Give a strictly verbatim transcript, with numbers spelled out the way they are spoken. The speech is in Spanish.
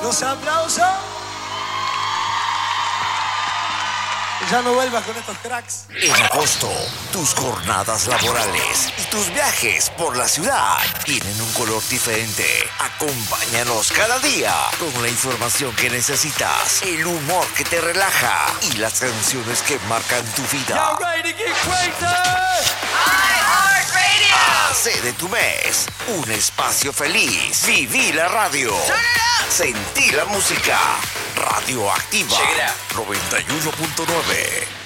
Los aplausos. Ya no vuelvas con estos cracks. En agosto, tus jornadas laborales y tus viajes por la ciudad tienen un color diferente. Acompáñanos cada día con la información que necesitas, el humor que te relaja y las canciones que marcan tu vida. Hace de tu mes un espacio feliz. Viví la radio. Sentí la música. Radioactiva noventa y uno punto nueve.